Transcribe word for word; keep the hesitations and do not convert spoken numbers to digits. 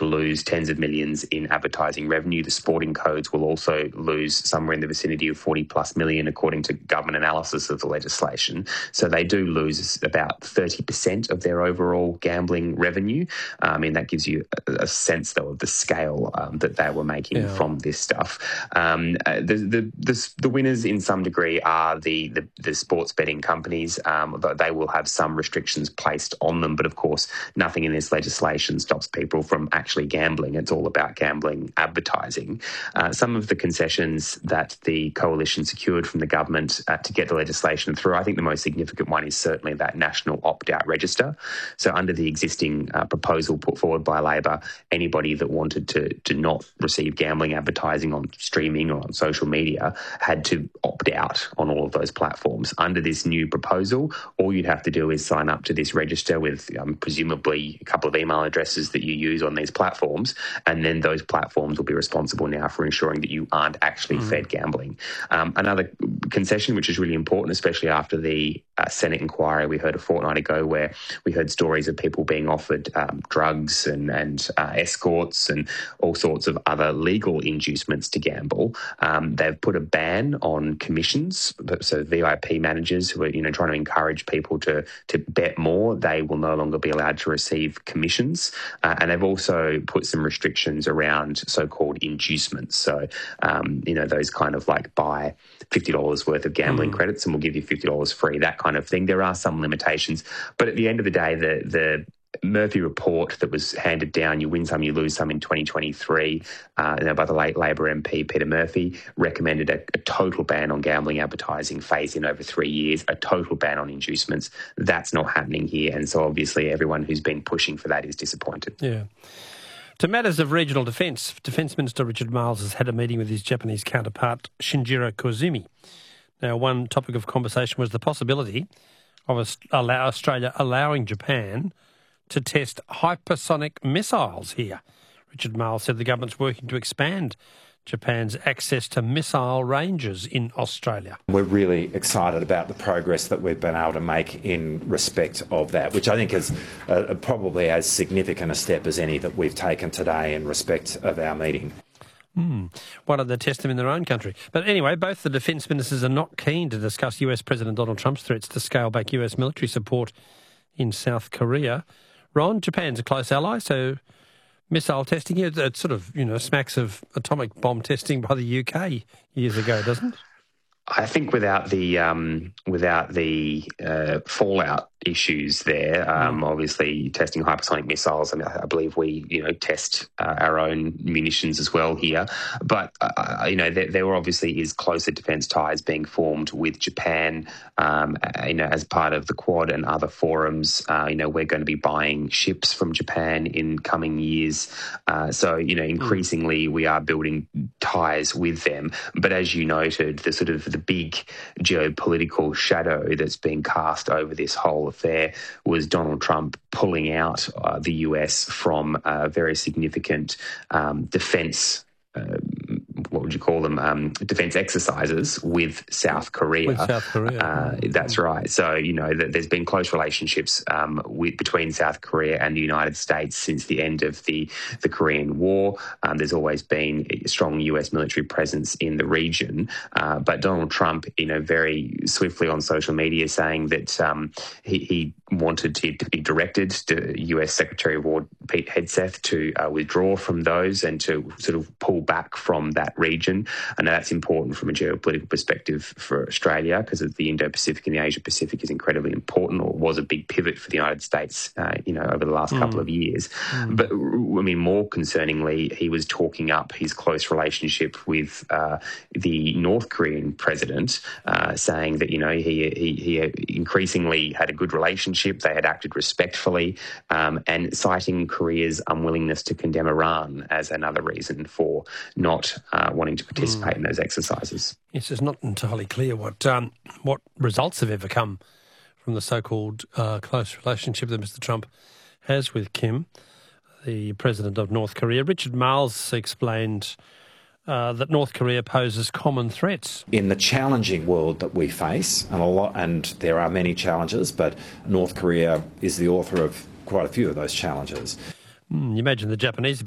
to lose tens of millions in advertising revenue. The sporting codes will also lose somewhere in the vicinity of forty plus million, according to government analysis of the legislation. So they do lose about thirty percent of their overall gambling revenue. I mean, that gives you a, a sense, though, of the scale um, that they were making yeah. from this stuff. Um, uh, the, the, the, the winners, in some degree, are the, the, the sports betting companies. Um, they will have some restrictions placed on them, but of course, nothing in this legislation stops people from actually gambling. It's all about gambling advertising. Uh, some of the concessions that the coalition secured from the government uh, to get the legislation through, I think the most significant one is certainly that national opt-out register. So under the existing uh, proposal put forward by Labor, anybody that wanted to, to not receive gambling advertising on streaming or on social media had to opt out on all of those platforms. Under this new proposal, all you'd have to do is sign up to this register with um, presumably a couple of email addresses that you use on these platforms, and then those platforms will be responsible now for ensuring that you aren't actually mm. fed gambling. Um, another concession, which is really important, especially after the uh, Senate inquiry we heard a fortnight ago, where we heard stories of people being offered um, drugs and, and uh, escorts and all sorts of other legal inducements to gamble. Um, they've put a ban on commissions, so V I P managers who are, you know, trying to encourage people to to bet more, they will no longer be allowed to receive commissions. Uh, and they've also put some restrictions around so-called inducements. So, um, you know, those kind of like buy fifty dollars worth of gambling mm. credits and we'll give you fifty dollars free, that kind of thing. There are some limitations. But at the end of the day, the the Murphy report that was handed down, you win some, you lose some, in twenty twenty-three, uh, you know, by the late Labor M P Peter Murphy, recommended a, a total ban on gambling advertising phased in over three years, a total ban on inducements. That's not happening here. And so obviously everyone who's been pushing for that is disappointed. Yeah. To matters of regional defence, Defence Minister Richard Marles has had a meeting with his Japanese counterpart Shinjiro Koizumi. Now, one topic of conversation was the possibility of allow Australia allowing Japan to test hypersonic missiles here. Richard Marles said the government's working to expand Japan's access to missile ranges in Australia. We're really excited about the progress that we've been able to make in respect of that, which I think is uh, probably as significant a step as any that we've taken today in respect of our meeting. Mm. Why don't they test them in their own country? But anyway, both the defence ministers are not keen to discuss U S President Donald Trump's threats to scale back U S military support in South Korea. Ron, Japan's a close ally, so missile testing here, it sort of, you know, smacks of atomic bomb testing by the U K years ago, doesn't it? I think without the um, without the uh, fallout issues there, um, mm. obviously testing hypersonic missiles, I mean, I believe we, you know, test uh, our own munitions as well here. But, uh, you know, there, there obviously is closer defence ties being formed with Japan, um, you know, as part of the Quad and other forums. Uh, you know, we're going to be buying ships from Japan in coming years. Uh, so, you know, increasingly mm. we are building ties with them. But as you noted, the sort of the big geopolitical shadow that's being cast over this whole affair was Donald Trump pulling out uh, the U S from a very significant um, defence uh, what would you call them, um, defence exercises with South Korea. With South Korea. Uh, that's right. So, you know, th- there's been close relationships um, with, between South Korea and the United States since the end of the, the Korean War. Um, there's always been a strong U S military presence in the region. Uh, but Donald Trump, you know, very swiftly on social media saying that um, he, he wanted to, to be directed to U S Secretary of War Pete Hegseth to uh, withdraw from those and to sort of pull back from that region. I know that's important from a geopolitical perspective for Australia because the Indo-Pacific and the Asia-Pacific is incredibly important, or was a big pivot for the United States, uh, you know, over the last mm. couple of years. Mm. But, I mean, more concerningly, he was talking up his close relationship with uh, the North Korean president, uh, saying that, you know, he, he, he increasingly had a good relationship, they had acted respectfully, um, and citing Korea's unwillingness to condemn Iran as another reason for not uh, wanting to participate mm. in those exercises. Yes, it's not entirely clear what um, what results have ever come from the so-called uh, close relationship that Mister Trump has with Kim, the president of North Korea. Richard Marles explained uh, that North Korea poses common threats. In the challenging world that we face, and a lot, and there are many challenges, but North Korea is the author of quite a few of those challenges. Mm, you imagine the Japanese